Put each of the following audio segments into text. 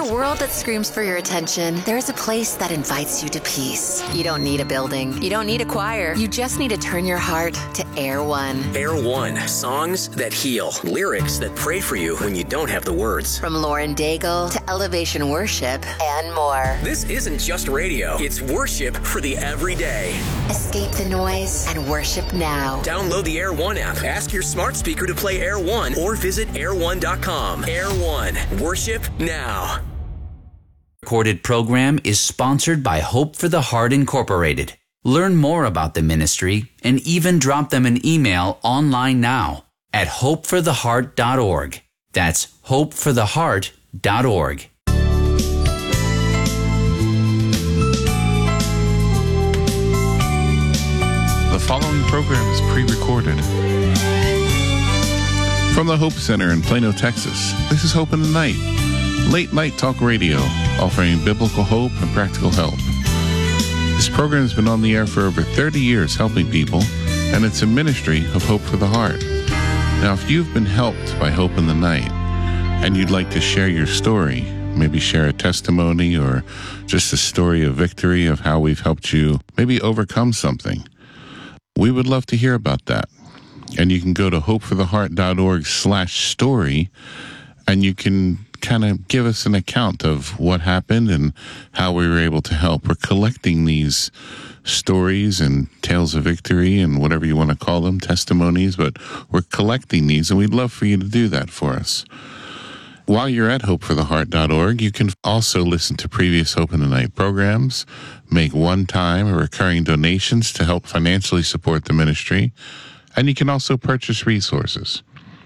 a world that screams for your attention, there's a place that invites you to peace. You don't need a building. You don't need a choir. You just need to turn your heart to Air One. Air One. Songs that heal. Lyrics that pray for you when you don't have the words. From Lauren Daigle to Elevation Worship and more. This isn't just radio. It's worship for the everyday. Escape the noise and worship now. Download the Air One app. Ask your smart speaker to play Air One or visit air1.com. Air One. Worship now. Recorded program is sponsored by Hope for the Heart Incorporated. Learn more about the ministry and even drop them an email online now at hopefortheheart.org. That's hopefortheheart.org. The following program is pre-recorded. From the Hope Center in Plano, Texas, this is Hope in the Night, late night talk radio, offering biblical hope and practical help. This program has been on the air for over 30 years helping people, and it's a ministry of Hope for the Heart. Now, if you've been helped by Hope in the Night, and you'd like to share your story, maybe share a testimony or just a story of victory of how we've helped you maybe overcome something, we would love to hear about that. And you can go to hopefortheheart.org/story, and you can kind of give us an account of what happened and how we were able to help. We're collecting these stories and tales of victory and whatever you want to call them, testimonies, but we're collecting these, and we'd love for you to do that for us. While you're at hopefortheheart.org, you can also listen to previous Hope in the Night programs, make one-time or recurring donations to help financially support the ministry, and you can also purchase resources.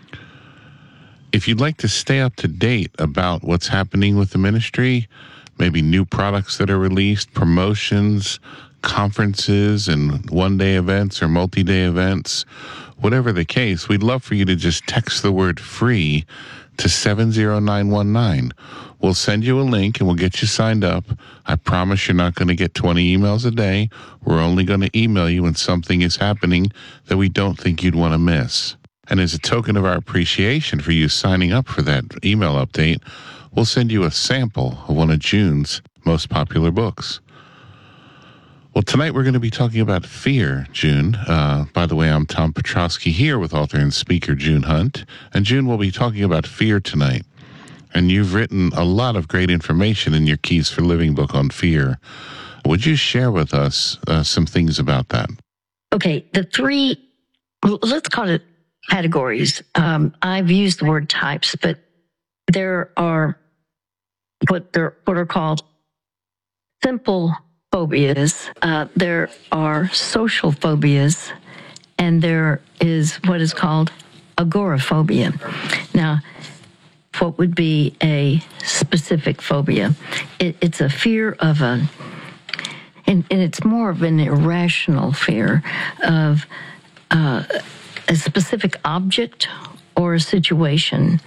If you'd like to stay up to date about what's happening with the ministry, maybe new products that are released, promotions, conferences, and one-day events or multi-day events, whatever the case, we'd love for you to just text the word FREE to 70919. We'll send you a link and we'll get you signed up. I promise you're not going to get 20 emails a day. We're only going to email you when something is happening that we don't think you'd want to miss. And as a token of our appreciation for you signing up for that email update, we'll send you a sample of one of June's most popular books. Well, tonight we're going to be talking about fear, June. By the way, I'm Tom Petrosky here with author and speaker June Hunt. And June will be talking about fear tonight. And you've written a lot of great information in your Keys for Living book on fear. Would you share with us some things about that? Okay, the three, let's call it categories. I've used the word types, but there are what are called simple phobias. There are social phobias, and there is what is called agoraphobia. Now, what would be a specific phobia? It's a fear of and it's more of an irrational fear of a specific object or a situation.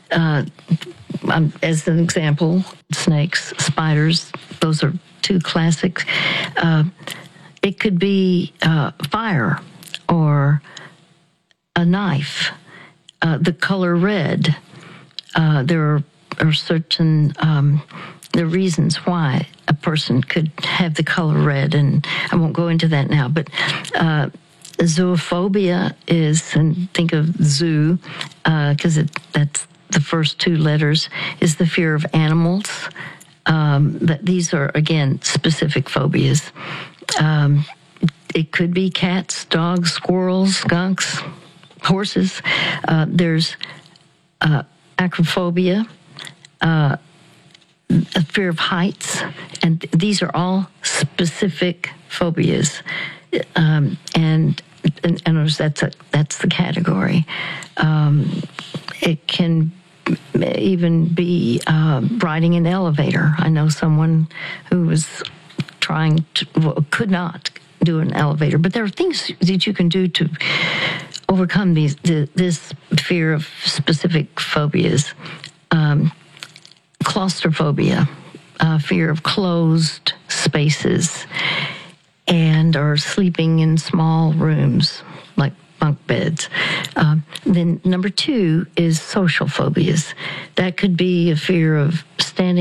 As an example, snakes, spiders, those are two classics. It could be fire or a knife, the color red. There are certain the reasons why a person could have the color red, and I won't go into that now, but zoophobia is, and think of zoo, because that's the first two letters, is the fear of animals. These are, again, specific phobias. It could be cats, dogs, squirrels, skunks, horses. There's acrophobia, a fear of heights, and these are all specific phobias. And that's the category. It can even be riding an elevator. I know someone who was could not do an elevator, but there are things that you can do to overcome this fear of specific phobias. Claustrophobia, fear of closed spaces, or sleeping in small rooms like bunk beds. Then number two is social phobias. That could be a fear of standing